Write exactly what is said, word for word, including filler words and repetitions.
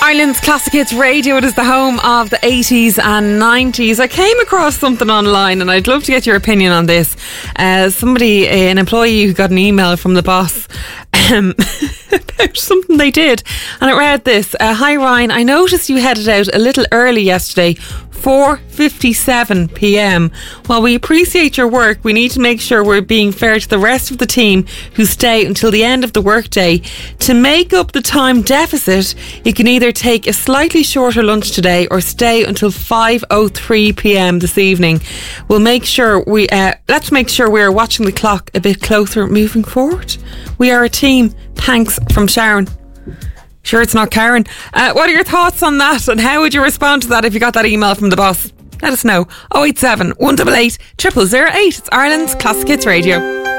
Ireland's Classic Hits Radio. It is the home of the eighties and nineties. I came across something online and I'd love to get your opinion on this. Uh, somebody, an employee who got an email from the boss um, about something they did, and it read this: uh, Hi Ryan, I noticed you headed out a little early yesterday, four fifty-seven p.m. While we appreciate your work, we need to make sure we're being fair to the rest of the team who stay until the end of the workday. To make up the time deficit, you can either take a slightly shorter lunch today or stay until five oh three p.m. this evening. We'll make sure we uh, let's make sure we're watching the clock a bit closer moving forward. We are a team. Thanks, from Sharon. Sure it's not Karen. Uh, what are your thoughts on that, and how would you respond to that if you got that email from the boss? Let us know. oh eight seven, one eight eight, zero zero zero eight. It's Ireland's Classic Hits Radio.